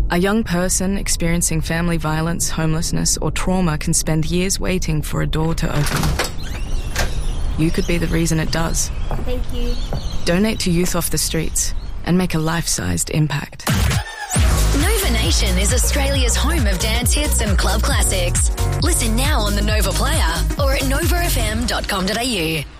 A young person experiencing family violence, homelessness, or trauma can spend years waiting for a door to open. You could be the reason it does. Thank you. Donate to Youth Off the Streets and make a life-sized impact. Nova Nation is Australia's home of dance hits and club classics. Listen now on the Nova Player or at novafm.com.au.